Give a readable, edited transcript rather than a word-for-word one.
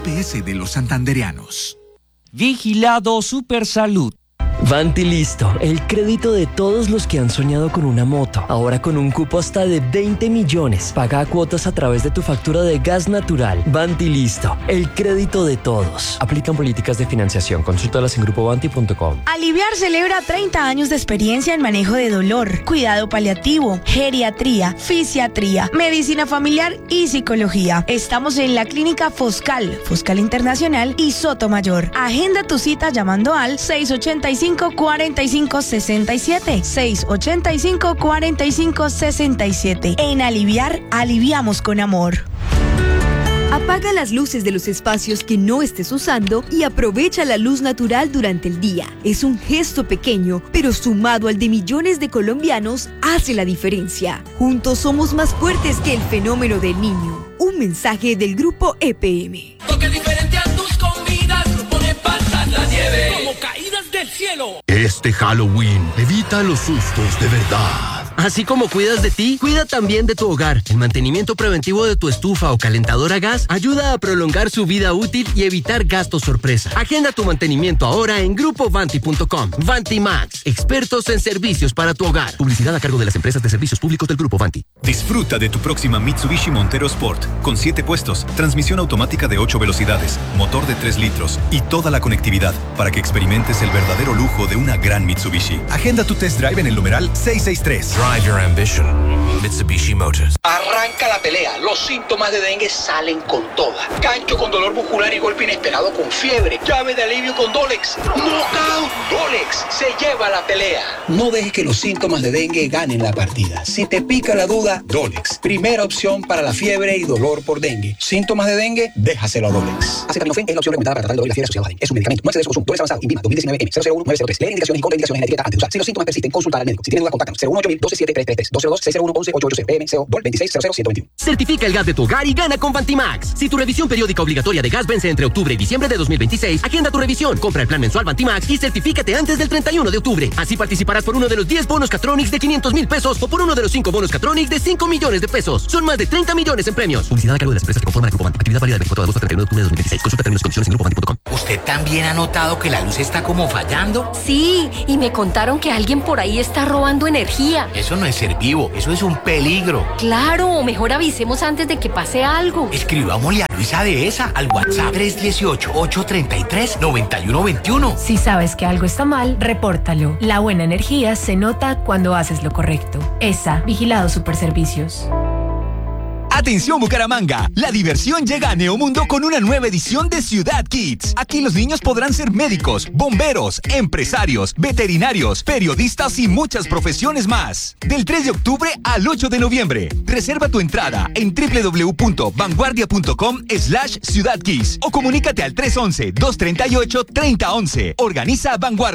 GPS de los santandereanos. Vigilado Supersalud. Vanti listo, el crédito de todos los que han soñado con una moto. Ahora con un cupo hasta de 20 millones. Paga cuotas a través de tu factura de gas natural. Vanti listo, el crédito de todos. Aplican políticas de financiación. Consúltalas en grupobanti.com. Aliviar celebra 30 años de experiencia en manejo de dolor, cuidado paliativo, geriatría, fisiatría, medicina familiar y psicología. Estamos en la clínica Foscal Internacional y Sotomayor. Agenda tu cita llamando al 685-4567. 685-4567. En Aliviar, aliviamos con amor. Apaga las luces de los espacios que no estés usando y aprovecha la luz natural durante el día. Es un gesto pequeño, pero sumado al de millones de colombianos, hace la diferencia. Juntos somos más fuertes que el fenómeno del niño. Un mensaje del Grupo EPM. Toque diferente a tus comidas, Grupo de Pasas la nieve, como caídas del cielo. Este Halloween, evita los sustos de verdad. Así como cuidas de ti, cuida también de tu hogar. El mantenimiento preventivo de tu estufa o calentador a gas ayuda a prolongar su vida útil y evitar gastos sorpresa. Agenda tu mantenimiento ahora en grupovanti.com. Vanti Max, expertos en servicios para tu hogar. Publicidad a cargo de las empresas de servicios públicos del Grupo Vanti. Disfruta de tu próxima Mitsubishi Montero Sport, con 7 puestos, transmisión automática de 8 velocidades, motor de 3 litros y toda la conectividad para que experimentes el verdadero lujo de una gran Mitsubishi. Agenda tu test drive en el numeral 663. Drive your ambition. Mitsubishi Motors. Arranca la pelea. Los síntomas de dengue salen con toda. Gancho con dolor muscular y golpe inesperado con fiebre. Llave de alivio con Dolex. Knockout. Dolex se lleva la pelea. No dejes que los síntomas de dengue ganen la partida. Si te pica la duda, Dolex. Primera opción para la fiebre y dolor por dengue. Síntomas de dengue, déjaselo a Dolex. Acetaminofén es la opción recomendada para tratar el dolor y la fiebre asociada a dengue. Es un medicamento. No exceso de consumo. Dolex avanzado. INVIMA 2019-M001903. Lee indicaciones y contraindicaciones en la etiqueta antes de usar. Si los síntomas persisten, consultar al médico. Si tienes dudas, contáctanos. 018-127333. 202-601-11-880. PMCO DOL 2600-121. Certifica el gas de tu hogar y gana con Vantimax. Si tu revisión periódica obligatoria de gas vence entre octubre y diciembre de 2026, agenda tu revisión, compra el plan mensual Vantimax y certifícate antes del 31 de octubre. Así participarás por uno de los 10 bonos Catronics de 500,000 pesos o por uno de los 5 bonos Catronics de 5 millones de pesos. Son más de 30 millones en premios. Publicidad a cargo de las empresas que conforman el Grupo Vanti. Actividad válida del 24 de agosto al 31 de octubre de 2026. Consulta términos y condiciones en grupovanti.com. ¿Usted también ha notado que la luz está como fallando? Sí, y me contaron que alguien por ahí está robando energía. Eso no es ser vivo, eso es un peligro. Claro, mejor avisemos antes de que pase algo. Escribámosle a Luisa de esa al WhatsApp 318-833-9121. Si sabes que algo está mal, repórtalo. La buena energía se nota cuando haces lo correcto. ESA, Vigilado Superservicios. Atención Bucaramanga, la diversión llega a Neomundo con una nueva edición de Ciudad Kids. Aquí los niños podrán ser médicos, bomberos, empresarios, veterinarios, periodistas y muchas profesiones más. Del 3 de octubre al 8 de noviembre. Reserva tu entrada en www.vanguardia.com/Ciudad Kids o comunícate al 311-238-3011. Organiza Vanguardia.